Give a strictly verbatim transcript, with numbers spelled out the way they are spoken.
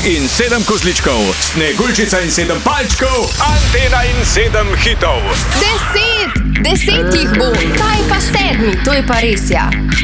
in sedem kozličkov, Sneguljčica in sedem palčkov, Antena in sedem hitov. Deset! Deset jih bo! Kaj pa sedmi? To je pa res, ja.